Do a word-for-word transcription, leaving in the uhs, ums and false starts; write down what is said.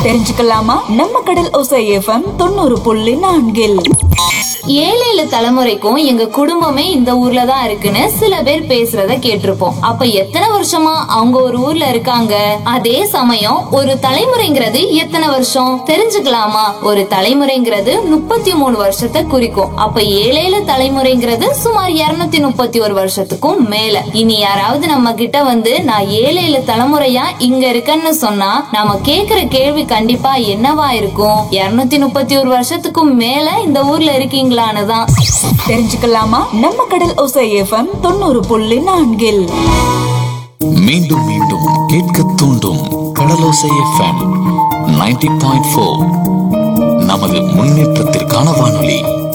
தெரிஞ்சுக்கலாமா? நம்ம கடல் ஓசை எஃப்எம் தொண்ணூறு புள்ளி நான்கில் ஏழு ஏழு தலைமுறைக்கும் எங்க குடும்பமே இந்த ஊர்ல தான் இருக்குன்னு சில பேர் பேசுறத கேட்டிருப்போம். அப்ப எத்தனை வருஷமா அவங்க ஒரு ஊர்ல இருக்காங்க? அதே சமயம் ஒரு தலைமுறைங்கிறது எத்தனை வருஷம் தெரிஞ்சுக்கலாமா? ஒரு தலைமுறைங்கிறது முப்பத்தி மூணு வருஷத்தை குறிக்கும். அப்ப ஏழு ஏழு தலைமுறைங்கிறது சுமார் இருநூத்தி முப்பத்தி ஒரு வருஷத்துக்கும் மேல. இனி யாராவது நம்ம கிட்ட வந்து நான் ஏழு ஏழு தலைமுறையா இங்க இருக்கேன்னு சொன்னா நாம கேக்குற கேள்வி கண்டிப்பா என்னவா இருக்கும்? இருநூத்தி முப்பத்தி ஒரு வருஷத்துக்கும் மேல இந்த ஊர்ல இருக்கீங்களா? தெரிஞ்சுக்கலாமா? நம்ம கடல் ஓசை எஃப்எம் தொண்ணூறு புள்ளி நான்கில் மீண்டும் மீண்டும் கேட்க தூண்டும் கடலோசை எஃப்எம் தொண்ணூறு புள்ளி நான்கு. நமது முன்னேற்றத்திற்கான வானொலி.